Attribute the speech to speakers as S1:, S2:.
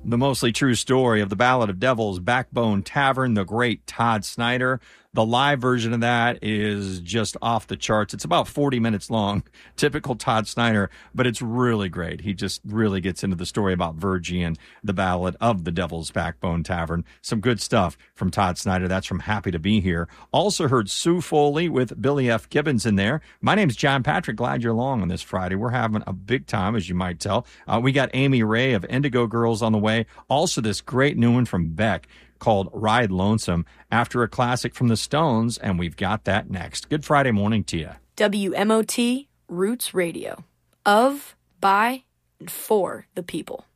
S1: The mostly true story of the Ballad of Devil's Backbone Tavern, the great Todd Snider. The live version of that is just off the charts. It's about 40 minutes long, typical Todd Snider, but it's really great. He just really gets into the story about Virgie and the Ballad of the Devil's Backbone Tavern. Some good stuff from Todd Snider. That's from Happy to Be Here. Also heard Sue Foley with Billy F. Gibbons in there. My name's John Patrick. Glad you're along on this Friday. We're having a big time, as you might tell. We got Amy Ray of Indigo Girls on the way. Also, this great new one from Beck called Ride Lonesome, after a classic from the Stones, and we've got that next. Good Friday morning to you.
S2: WMOT Roots Radio. Of, by, and for the people.